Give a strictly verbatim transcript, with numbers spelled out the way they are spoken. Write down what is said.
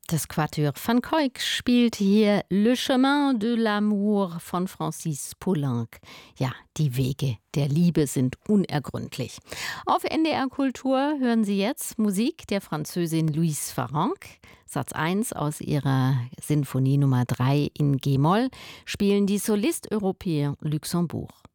Das Quatuor van Cuyk spielt hier Le Chemin de l'amour von Francis Poulenc. Ja, die Wege der Liebe sind unergründlich. Auf N D R Kultur hören Sie jetzt Musik der Französin Louise Farrenc. Satz eins aus ihrer Sinfonie Nummer drei in G-Moll spielen die Soliste Européen Luxembourg.